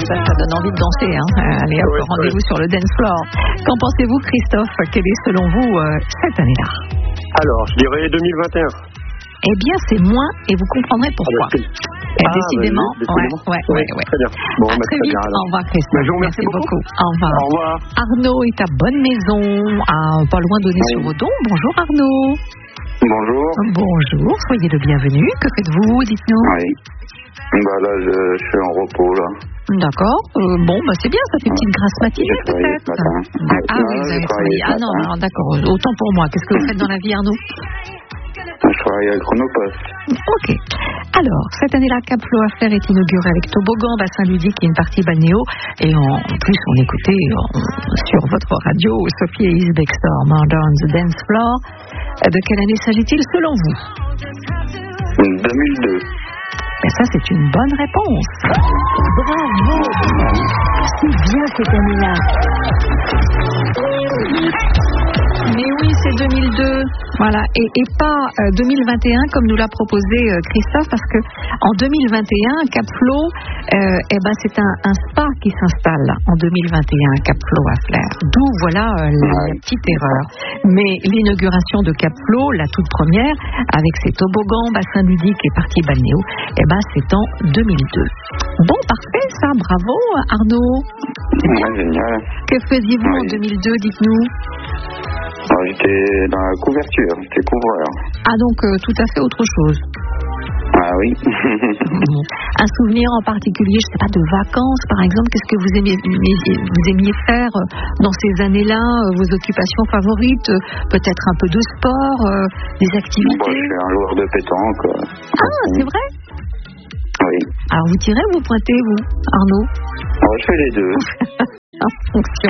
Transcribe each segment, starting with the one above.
Ça donne envie de danser. Allez, hop, rendez-vous sur le dance floor. Qu'en pensez-vous, Christophe? Quelle est selon vous cette année-là? Alors, je dirais 2021. Eh bien, c'est moins, et vous comprendrez pourquoi. Décidément. Ouais. Très bien. Bon, à très vite. bien, au revoir, Christophe. Je vous remercie beaucoup. Au revoir. Au revoir. Arnaud est à Bonne Maison, pas loin d'Aulnay-sur-Odon. Bonjour, Arnaud. Bonjour. Bonjour, soyez le bienvenu. Que faites-vous? Dites-nous. Oui. Là, je suis en repos, là. D'accord. C'est bien, ça fait une petite grasse matinée, peut-être. Oui, vous avez travaillé. Non, d'accord. Autant pour moi. Qu'est-ce que vous faites dans la vie, Arnaud? Je travaille avec Chronopost. Ok. Alors, cette année-là, Cap Flow à Flers est inauguré avec toboggan, bassin ludique et une partie balnéo. Et en plus, on écoutait sur votre radio Sophie et Isbeck Storm, Murder on the Dance Floor. De quelle année s'agit-il selon vous? 2002. Et ça, c'est une bonne réponse. Bravo! C'est bien cette année-là. Mais oui, c'est 2002, voilà, et pas 2021 comme nous l'a proposé Christophe, parce que en 2021, Cap Flow, c'est un spa qui s'installe en 2021, Cap Flow à Flers. D'où voilà la petite erreur. Mais l'inauguration de Cap Flow, la toute première, avec ses toboggans, bassin ludique et partie balnéo, c'est en 2002. Bon, parfait, ça, bravo Arnaud. Génial. Que faisiez-vous en 2002, dites-nous? J'étais dans la couverture, j'étais couvreur. Donc tout à fait autre chose. Ah oui. Un souvenir en particulier, je ne sais pas, de vacances par exemple, qu'est-ce que vous aimiez faire dans ces années-là, vos occupations favorites, peut-être un peu de sport, des activités? Je suis un joueur de pétanque. C'est vrai? Oui. Alors vous tirez ou vous pointez, vous, Arnaud? Je fais les deux. En fonction.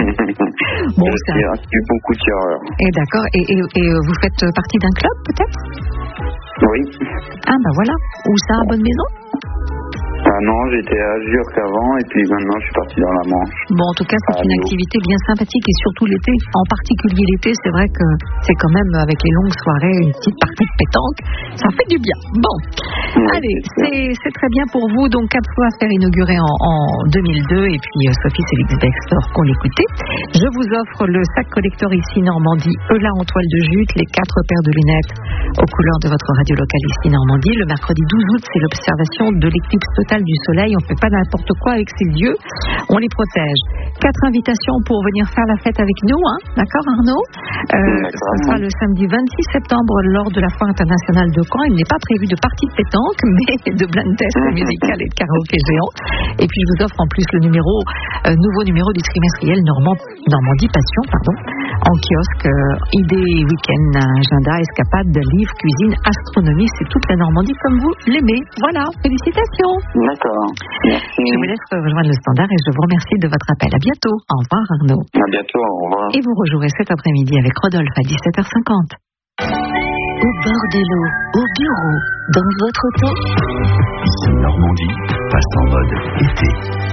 Je suis beaucoup tireur. Et d'accord. Et vous faites partie d'un club, peut-être? Oui. Voilà. Où ça, à Bonne Maison? Non, j'étais à Jurques avant et puis maintenant je suis parti dans la Manche. Bon, en tout cas, c'est une activité bien sympathique et surtout l'été. En particulier l'été, c'est vrai que c'est quand même avec les longues soirées, une petite partie de pétanque, ça fait du bien. Bon, allez, c'est très bien pour vous. Donc, Cap Flow à Flers inauguré en 2002 et puis Sophie, c'est l'Isbeck Store qu'on écoutait. Je vous offre le sac collector ici Normandie, Eula en toile de jute, les 4 paires de lunettes aux couleurs de votre radio locale ici Normandie. Le mercredi 12 août, c'est l'observation de l'éclipse totale du soleil. On ne fait pas n'importe quoi avec ses yeux, on les protège. 4 invitations pour venir faire la fête avec nous, d'accord Arnaud? Ce sera le samedi 26 septembre lors de la Foire internationale de Caen. Il n'est pas prévu de partie de pétanque, mais de blind test musical et de karaoké géant. Et puis je vous offre en plus le nouveau numéro du trimestriel Normandie Passion, en kiosque, idées, week-end, agenda, escapade, livres, cuisine, astronomie, c'est toute la Normandie comme vous l'aimez. Voilà, félicitations. D'accord. Merci. Je vous laisse rejoindre le standard et je vous remercie de votre appel. À bientôt. Au revoir Arnaud. À bientôt, au revoir. Et vous rejouerez cet après-midi avec Rodolphe à 17h50. Au bord de l'eau, au bureau, dans votre auto. Normandie passe en mode été.